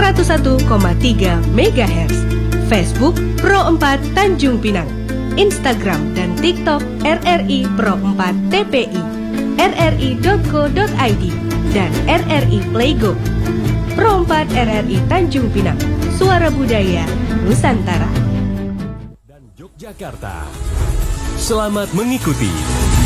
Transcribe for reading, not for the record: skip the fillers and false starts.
101,3 MHz. Facebook Pro 4 Tanjung Pinang. Instagram dan TikTok RRI Pro 4 TPI, rri.co.id, dan RRI Playgo. Pro 4 RRI Tanjung Pinang, suara budaya Nusantara. Dan Yogyakarta. Selamat mengikuti